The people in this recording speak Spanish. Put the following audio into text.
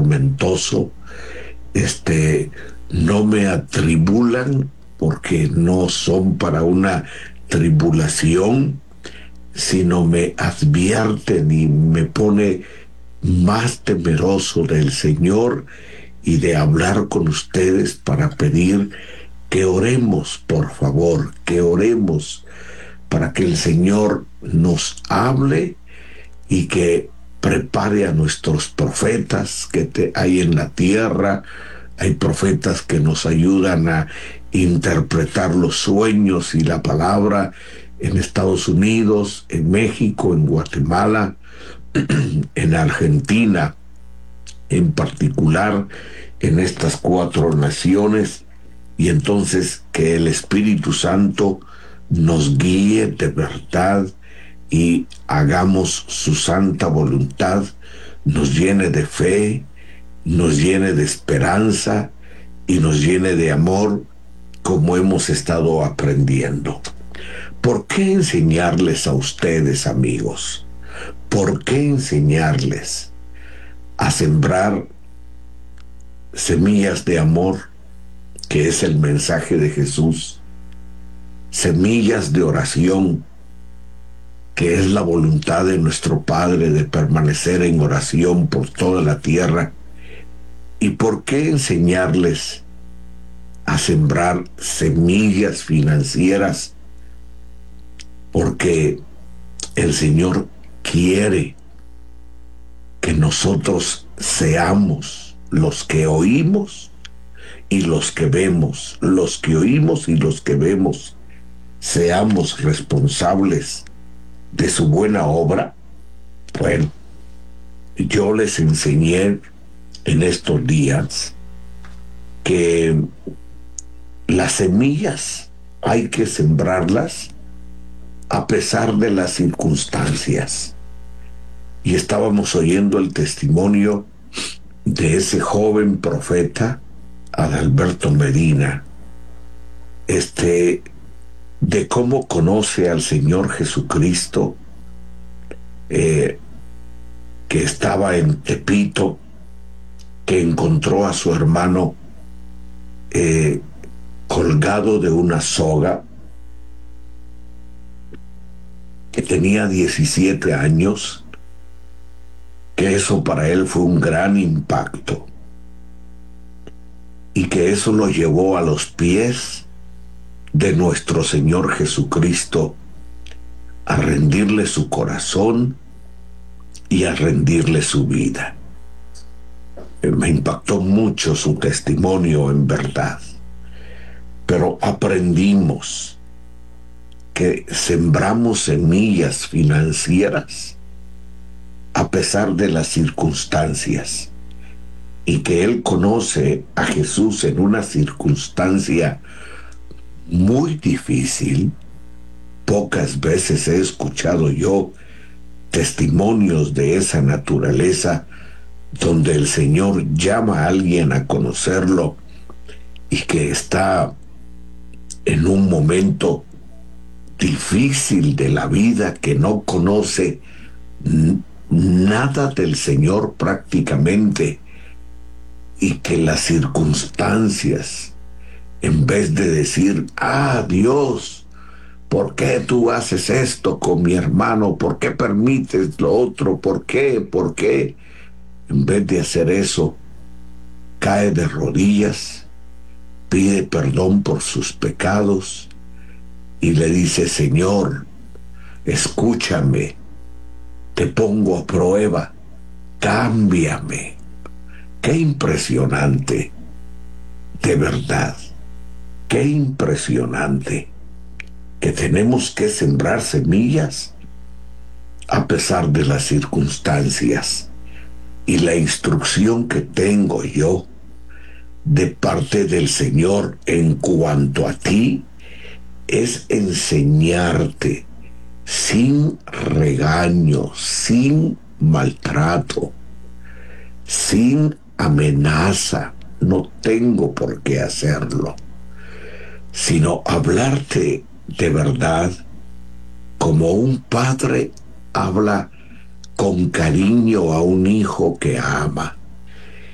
tormentoso, no me atribulan porque no son para una tribulación, sino me advierten y me pone más temeroso del Señor y de hablar con ustedes para pedir que oremos, por favor, que oremos para que el Señor nos hable y que prepare a nuestros profetas que hay en la tierra. Hay profetas que nos ayudan a interpretar los sueños y la palabra en Estados Unidos, en México, en Guatemala, en Argentina, en particular en estas 4 naciones, y entonces que el Espíritu Santo nos guíe de verdad y hagamos su santa voluntad, nos llene de fe, nos llene de esperanza y nos llene de amor, como hemos estado aprendiendo. ¿Por qué enseñarles a ustedes, amigos? ¿Por qué enseñarles a sembrar semillas de amor, que es el mensaje de Jesús? Semillas de oración, que es la voluntad de nuestro Padre de permanecer en oración por toda la tierra. ¿Y por qué enseñarles a sembrar semillas financieras? Porque el Señor quiere que nosotros seamos los que oímos y los que vemos, los que oímos y los que vemos, seamos responsables de su buena obra. Bueno, yo les enseñé en estos días que las semillas hay que sembrarlas a pesar de las circunstancias. Y estábamos oyendo el testimonio de ese joven profeta, Adalberto Medina, de cómo conoce al Señor Jesucristo, que estaba en Tepito, que encontró a su hermano colgado de una soga, que tenía 17 años, que eso para él fue un gran impacto y que eso lo llevó a los pies de nuestro Señor Jesucristo, a rendirle su corazón y a rendirle su vida. Me impactó mucho su testimonio, en verdad, pero aprendimos que sembramos semillas financieras a pesar de las circunstancias, y que él conoce a Jesús en una circunstancia muy difícil. Pocas veces he escuchado yo testimonios de esa naturaleza, donde el Señor llama a alguien a conocerlo y que está en un momento difícil de la vida, que no conoce nada del Señor prácticamente, y que las circunstancias, en vez de decir, Dios, ¿por qué tú haces esto con mi hermano? ¿Por qué permites lo otro? ¿Por qué? ¿Por qué? En vez de hacer eso, cae de rodillas, pide perdón por sus pecados y le dice, Señor, escúchame, te pongo a prueba, cámbiame. Qué impresionante, de verdad, qué impresionante que tenemos que sembrar semillas a pesar de las circunstancias. Y la instrucción que tengo yo de parte del Señor en cuanto a ti es enseñarte sin regaño, sin maltrato, sin amenaza. No tengo por qué hacerlo, sino hablarte de verdad como un padre habla con cariño a un hijo que ama.